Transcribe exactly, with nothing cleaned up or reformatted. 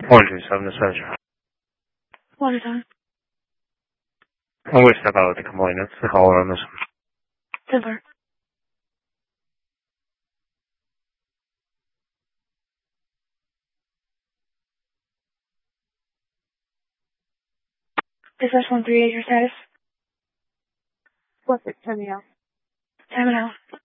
one two seven to Central. One time. I'm going to step out with the complaint. That's the caller on this one. Timber. Is this one three eight your status? What's it? Tell me out. Time it out.